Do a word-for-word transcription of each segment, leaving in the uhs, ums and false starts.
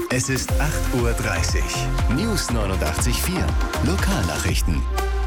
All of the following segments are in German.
Es ist acht Uhr dreißig. News neunundachtzig Komma vier. Lokalnachrichten.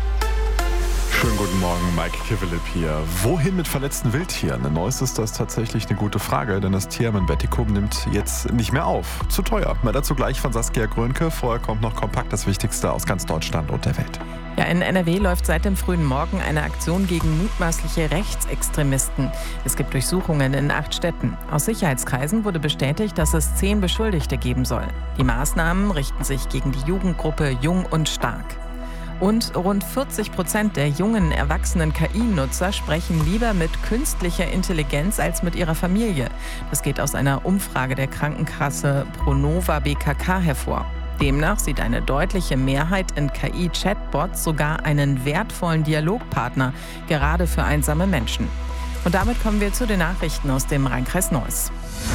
Schönen guten Morgen, Mike Kivelip hier. Wohin mit verletzten Wildtieren? In Neuss ist das tatsächlich eine gute Frage, denn das Tierheim in Bettikum nimmt jetzt nicht mehr auf. Zu teuer. Mehr dazu gleich von Saskia Grönke. Vorher kommt noch kompakt das Wichtigste aus ganz Deutschland und der Welt. Ja, in N R W läuft seit dem frühen Morgen eine Aktion gegen mutmaßliche Rechtsextremisten. Es gibt Durchsuchungen in acht Städten. Aus Sicherheitskreisen wurde bestätigt, dass es zehn Beschuldigte geben soll. Die Maßnahmen richten sich gegen die Jugendgruppe Jung und Stark. Und rund vierzig Prozent der jungen, erwachsenen K I-Nutzer sprechen lieber mit künstlicher Intelligenz als mit ihrer Familie. Das geht aus einer Umfrage der Krankenkasse Pronova B K K hervor. Demnach sieht eine deutliche Mehrheit in K I-Chatbots sogar einen wertvollen Dialogpartner, gerade für einsame Menschen. Und damit kommen wir zu den Nachrichten aus dem Rheinkreis Neuss.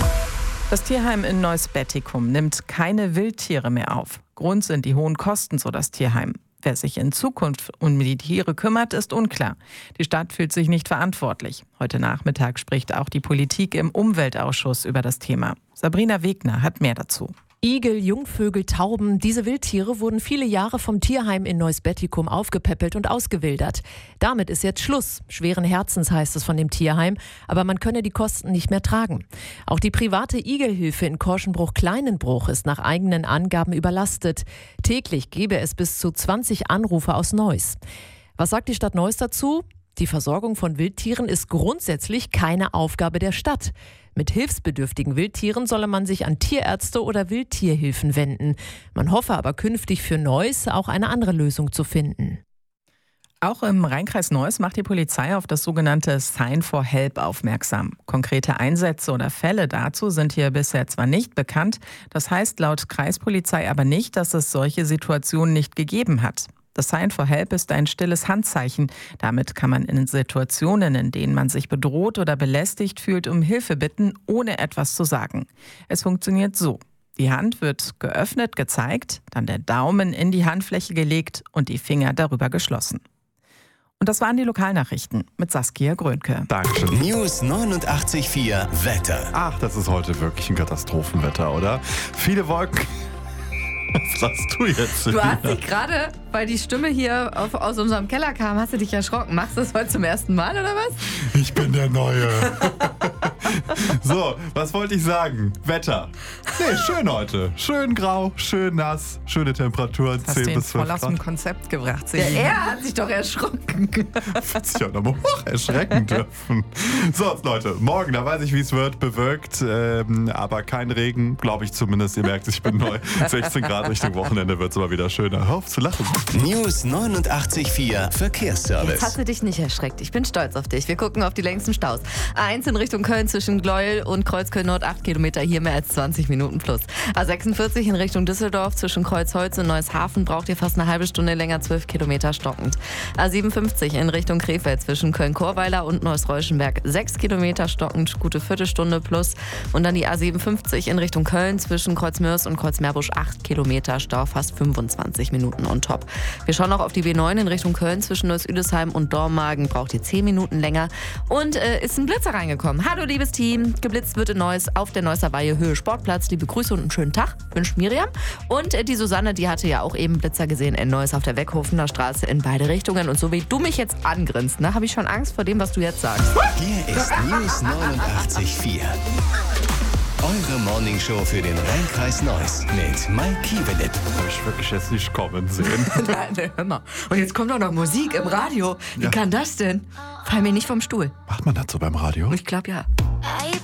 Das Tierheim in Neuss-Bettikum nimmt keine Wildtiere mehr auf. Grund sind die hohen Kosten, so das Tierheim. Wer sich in Zukunft um die Tiere kümmert, ist unklar. Die Stadt fühlt sich nicht verantwortlich. Heute Nachmittag spricht auch die Politik im Umweltausschuss über das Thema. Sabrina Wegner hat mehr dazu. Igel, Jungvögel, Tauben, diese Wildtiere wurden viele Jahre vom Tierheim in Neuss-Bettikum aufgepäppelt und ausgewildert. Damit ist jetzt Schluss. Schweren Herzens heißt es von dem Tierheim, aber man könne die Kosten nicht mehr tragen. Auch die private Igelhilfe in Korschenbruch-Kleinenbruch ist nach eigenen Angaben überlastet. Täglich gebe es bis zu zwanzig Anrufe aus Neuss. Was sagt die Stadt Neuss dazu? Die Versorgung von Wildtieren ist grundsätzlich keine Aufgabe der Stadt. Mit hilfsbedürftigen Wildtieren solle man sich an Tierärzte oder Wildtierhilfen wenden. Man hoffe aber künftig für Neuss auch eine andere Lösung zu finden. Auch im Rheinkreis Neuss macht die Polizei auf das sogenannte Sign for Help aufmerksam. Konkrete Einsätze oder Fälle dazu sind hier bisher zwar nicht bekannt, das heißt laut Kreispolizei aber nicht, dass es solche Situationen nicht gegeben hat. Das Sign for Help ist ein stilles Handzeichen. Damit kann man in Situationen, in denen man sich bedroht oder belästigt fühlt, um Hilfe bitten, ohne etwas zu sagen. Es funktioniert so. Die Hand wird geöffnet gezeigt, dann der Daumen in die Handfläche gelegt und die Finger darüber geschlossen. Und das waren die Lokalnachrichten mit Saskia Grönke. Dankeschön. News neunundachtzig Komma vier Wetter. Ach, das ist heute wirklich ein Katastrophenwetter, oder? Viele Wolken. Was sagst du jetzt? Du hast dich gerade, weil die Stimme hier auf, aus unserem Keller kam, hast du dich erschrocken. Machst du das heute zum ersten Mal, oder was? Ich bin der Neue. So, was wollte ich sagen? Wetter. Nee, schön heute. Schön grau, schön nass, schöne Temperaturen, Das hast zehn du ihn bis zwölf voll aus dem Grad. Konzept gebracht. Ja, er hat sich doch erschrocken. Wird sich auch noch mal hoch erschrecken dürfen. So, Leute, morgen, da weiß ich, wie es wird, bewölkt, ähm, aber kein Regen, glaube ich zumindest. Ihr merkt, ich bin neu. sechzehn Grad Richtung Wochenende wird es immer wieder schöner. Hör auf zu lachen. News neunundachtzig Komma vier Verkehrsservice. Jetzt hast du dich nicht erschreckt. Ich bin stolz auf dich. Wir gucken auf die längsten Staus. A eins in Richtung Köln zwischen Gleuel und Kreuzköln Nord, acht Kilometer, hier mehr als zwanzig Minuten plus. A sechsundvierzig in Richtung Düsseldorf zwischen Kreuzholz und Neueshafen braucht ihr fast eine halbe Stunde länger, zwölf Kilometer stockend. A siebenundfünfzig in Richtung Krefeld zwischen Köln-Chorweiler und Neuss-Reuschenberg, sechs Kilometer stockend, gute Viertelstunde plus. Und dann die A siebenundfünfzig in Richtung Köln zwischen Kreuzmörs und Kreuzmeerbusch, acht Kilometer Stau, fast fünfundzwanzig Minuten on top. Wir schauen noch auf die B neun in Richtung Köln zwischen Neuss-Üdesheim und Dormagen, braucht ihr zehn Minuten länger. Und äh, ist ein Blitzer reingekommen. Hallo liebes Team, geblitzt wird in Neuss auf der Neusser Weihe Höhe Sportplatz. Liebe Grüße und einen schönen Tag, wünscht Miriam. Und äh, die Susanne, die hatte ja auch eben Blitzer gesehen in Neuss auf der Weckhofener Straße in beide Richtungen. Und so wie du mich jetzt angrinst, ne, habe ich schon Angst vor dem, was du jetzt sagst. Hier ist News neunundachtzig Komma vier. Eure Morningshow für den Rheinkreis Neuss mit Mike Kivelip. Habe ich wirklich jetzt nicht kommen sehen. Nein, hör mal. Und jetzt kommt auch noch Musik im Radio. Wie Ja. kann das denn? Fall mir nicht vom Stuhl. Macht man das so beim Radio? Ich glaube ja. I